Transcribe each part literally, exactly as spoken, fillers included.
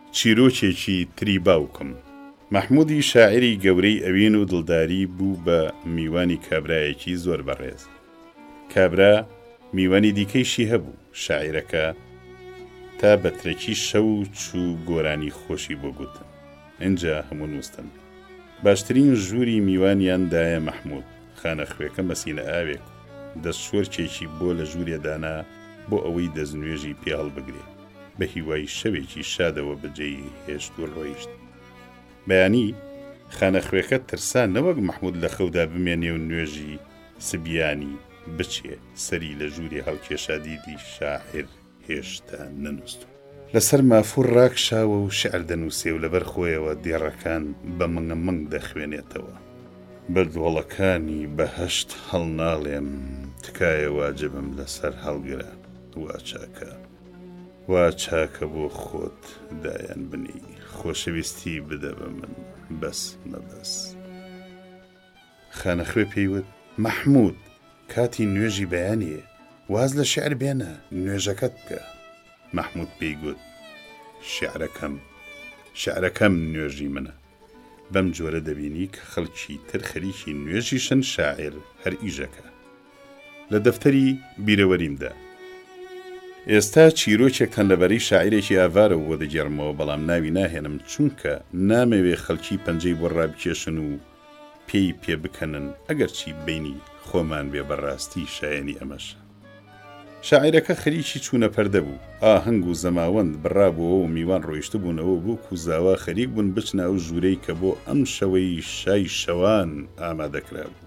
چیرۆکێکی تری باوکم. مەحموودی شاعری گەورەی ئەوین و دڵداری بوو بە میوانی کابرایەکی زۆر بەڕێز. کابرا میوانی دیکەیشی هەبوو. شاعیرەکە تا بەترەکی شەو چوو گۆرانی خۆشی بۆ گوتن. ئینجا هەموو نووستن. باشترین ژووری میوانیاندایە مەحموود. خانەخوێکە مەسینە ئاوێک دەست شۆرچێکی بۆ لە ژوورێدانا بۆ ئەوەی دەستنوێژی پێ هەڵبگرێ. بە هیوای شەوێکی شادەوە بەجێی هێشت و ڕۆیشت. بەیانی خانەخوێکە ترسا نەوەک مەحموود لە خەودا بمێنێ و نوێژی سبیانی بچێ. سەری لە ژووری هەڵکێشا دیدی شاعیر هێشتا نەنووست. لەسەر مافور ڕاکشاوە و شعر دەنووسێ و لەبەر خۆیەوە دێڕەکان بە مەنگە مەنگ دەخوێنێتەوە. بەردوڵەکانی بەهەشت هەڵناڵێم، تکایە واجبم لەسەر هەڵگرە. وا چاکە وا چاکە بۆ خۆت دایان بنی، خۆشەویستی بدە بە من بەس مەبەس. خانەخوێ پێیوت مەحموود کاتی نوێژی بەیانیە، واز لە شعر بێنە نوێژەکەت بکە. مەحموود پێیگوت شعرەکەم شعرەکەم نوێژی منە. بەم جۆرە دەبینی کە خەڵکی تر خەریکی نوێژیشن شاعر هەر ئیژەکە. لە دەفتەری بیرەوەریمدا ئێستا چیرۆکێکتان لەبەری شاعیرێکی ئاوارە و بۆ دەگێڕمەوە، بەڵام ناوی ناهێنم چونکە نامەوێ خەڵکی پەنجەی بۆ ڕابکێشن و پێی پێ بکەنن ئەگەرچی بینی خۆمان بێ بەڕاستی شایەنی ئەمەشە. شاعیرەکە خەریکی چوونە پەردە بوو. ئاهەنگ و زەماوەند بڕابووەوە و میوان ڕۆیشت بوونەوە بوو کوزاوا خەریک بوون بچنە ئەو ژوورەی کە بۆ ئەم شەوەی شای شەوان ئامادەکرا بوو.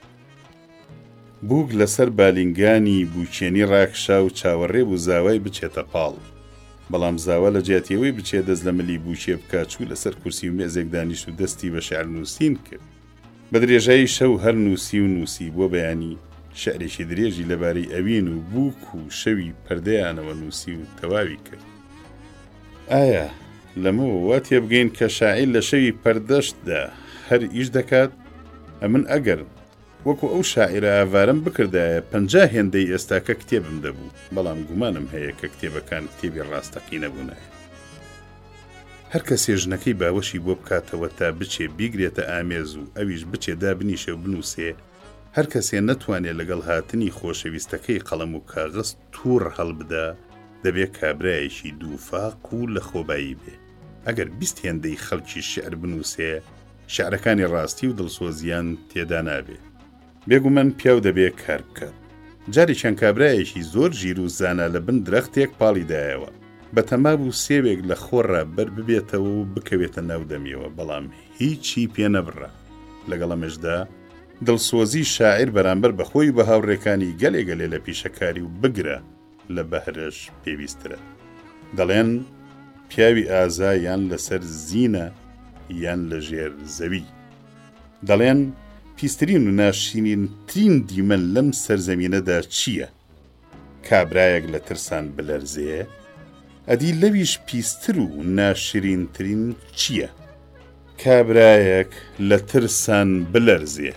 بووک لەسەر بالینگانی بووکێنی ڕاکشا و چاوەڕێ بوو زاوای بچێتە پاڵ. بەڵام زاوا لە جیاتیەوەی بچێ دەست لە ملی بووکێ بکات چوو لەسەر کورسی و مێزێک دانیشت و دەستی بە شعر نووسین کرد. بە درێژایی شەو هەر نووسی و نووسی بۆ بەیانی شعرێکی درێژی لەبارەی ئەوین و بووک و شەوی پەردەیانەوە نووسی و تەواوی کرد. ئایا لەمەوە وا تێبگەین کە شاعیر لە شەوی پەردەشتدا هەر ئیش دەکات؟ ئەمن ئەگەر وەکو ئەو شاعیرە ئاوارم بکردایە پەنجا هێندەی ئێستاکە کتێبم دەبوو، بەڵام گومانم هەیە کە کتێبەکان کتێبی ڕاستەقی نەبوونایە. هەر کەسێ ژنەکەی باوەشی بۆ بکاتەوە تا بچێ بیگرێتە ئامێز و ئەویش بچێ دابنیشە و بنووسێ، هەر کەسێ نەتوانێت لەگەڵ هاتنی خۆشەویستەکەی قەڵەم و کاغذ تووڕ هەڵبدا دەبێت کابرایەکی دووفاق و لە خۆبایی بێ. ئەگەر بیست هێندەی خەڵکی شعر بنووسێ، شعرەکانی ڕاستی و دڵسۆزیان تێدا نابێ. بێگومەن پیاو دەبێت کار بکات. جاری چەند کابرایەکی زۆر ژیر و زانا لە بن درەختێک پاڵیدایەوە، بە تەماب و سێوێک لە خۆڕە بەر ببێتەوە و بکەوێتە ناو دەمیەوە، بەڵام هیچی پێ نەبڕە. لەگەڵ ئەمەشدا دڵسۆزی شاعیر بەرامبەر بەخۆی بە هاوڕێکانی گەلێ گەلێ لە پیشەکاری و بگرە لە بەهرەش پێویسترە. دەڵێن پیاوی ئازا یان لەسەر زینە یان لە ژێر زەوی. دەڵێن پیسترین و ناشینینترین دیمەن لەم سەرزەمینەدا چییە؟ کابرایەک لە ترسان بلەرزێ؟ ئەدی لەویش پیستر و ناشرینترین چییە؟ کابرایەک لە ترسان بلەرزێ.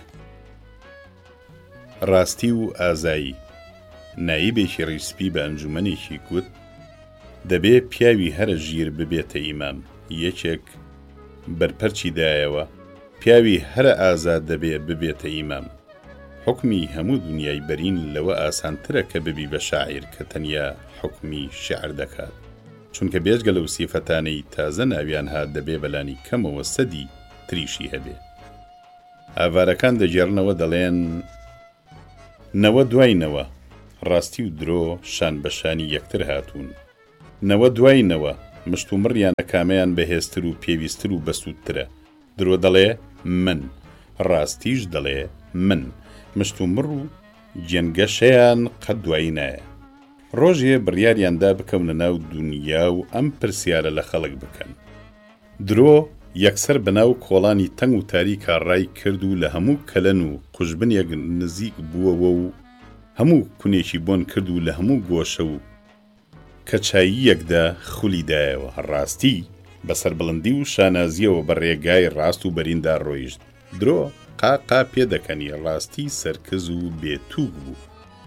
ڕاستی و ئازایی. نایبێکی ڕیسپی بە ئەنجومەنێکی گوت دەبێ پیاوی هەرە ژیر ببێتە ئیمام. یەکێک بەرپەرچی دایەوە پیاوی هەرە ئازاد دەبێ ببێتە ئیمام. حکمی هەموو دنیای بەرین لەوە ئاسانترە کە ببی بە شاعیر کە تەنیا حکمی شعر دەکات، چونکە بێجگە لەو سیفەتانەی تازە ناویان هات دەبێ بەلانی کەمەوە سەدی تریشی هەبێ. ئاوارەکان دەگێڕنەوە دەڵێن نەوە دوایینەوە، ڕاستی و درۆ شان بەشانی یەکتر هاتوون. نەوە دوایینەوە، مشت و مڕیانە کامەیان بەهێزتر و پێویستتر و بەسوودترە. درۆ دەڵێ من، ڕاستیش دەڵێ من. مشت و مڕ و جێنگەشەیان قەت دوایی نایە. ڕۆژێ بڕیاریاندا بکەونە ناو دونیا و ئەم پرسیارە لە خەڵک بکەن. درۆ یەکسەر بەناو کۆڵانی تەنگ و تاریکا ڕای کرد و لە هەموو کەلەن و قوژبنێک نزیک بووەوە و هەموو کونێکی بۆن کرد و لە هەموو گۆشە و کەچاییەکدا خولیدایەوە. ڕاستی بەسەر بڵندی و شانازیەوە بە ڕێگای ڕاست و بەریندا ڕۆیشت. درۆ قاقا پێدەکەنی ڕاستی سەرکەز و بێتوگ بوو.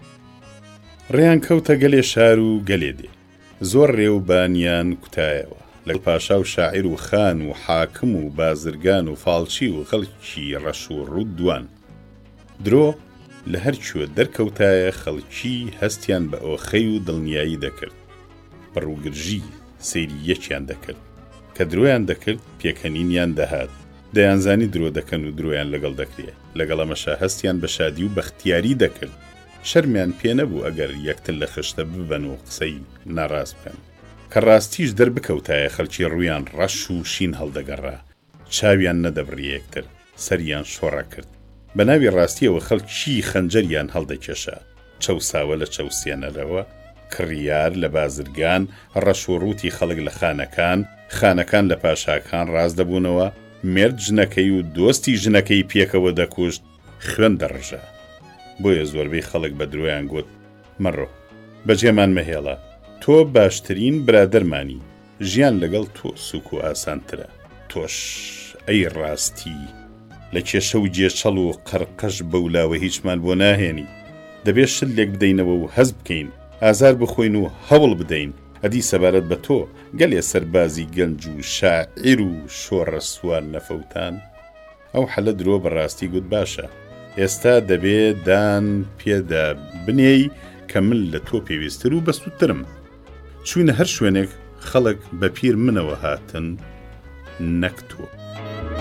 ڕێیان کەوتە گەلێ شار و گەلێ دێ. زۆر ڕێو بانیان کوتایەوە. لەگەڵ پاشا و شاعیر و خان و حاکم و بازرگان و فاڵچی و خەڵکی ڕەش و ڕوود دوان. درۆ لە هەرکوێ دەرکەوتایە خەڵکی هەستیان بە ئۆخەی و دڵنیایی دەکرد، بەڕووگرژی سەیری یەکیان دەکرد، کە درۆیان دەکرد پێکەنینیان دەهات، دەیانزانی درۆ دەکەن و درۆیان لەگەڵ دەکرێ. لەگەڵ ئەمەشا هەستیان بە شادی و بەختیاری دەکرد، شەرمیان پێ نەبوو ئەگەر یەکتر لە خشتە ببەن و قسەی ناڕاست بکەن، کە ڕاستیش دەربکەوتایە خەڵکی ڕوویان ڕەش و شین هەڵدەگەڕا، چاویان نەدەبڕی یەکتر، سەریان شۆڕە کرد. بە ناوی ڕاستیەوە خەڵکی خەنجەریان هەڵدەکێشا، چەوساوە لە چەوسێنەرەوە، کڕیار لە بازرگان، ڕەش و ڕووتی خەڵک لە خانەکان، خانەکان لە پاشاکان ڕاست دەبوونەوە، مرد ژنەکەی و دۆستی ژنەکەی پێکەوە دەکوشت، خوێن دەڕژە. بۆیە زۆربەی خەڵک بە درۆیان گوت: مەڕۆ بەجێمان مەهێڵە، تۆ باشترین برادەرمانی، ژیان لەگەڵ تۆ سووک و ئاسانترە. تۆش ئەی ڕاستی لە کێشە و جێچەڵ و قەرقەش بەولاوە هیچمان بۆ ناهێنی، دەبێت شت لێک بدەینەوە و هەز بکەین، ئازار بخۆین و هەوڵ بدەین. ئەدی سەبارەت بە تۆ گەلێ سەربازی گەنج و شاعیر و شۆڕە سوار نەفەوتان. ئەو حەلە درۆ بەڕاستی گوت: باشە، ئێستا دەبێت دان پێدا بنێی کە من لە تۆ پێویستتر و بەستوترم. چوونە هەر شوێنێک خەڵک بە پیر منەوە هاتن، نەک تۆ.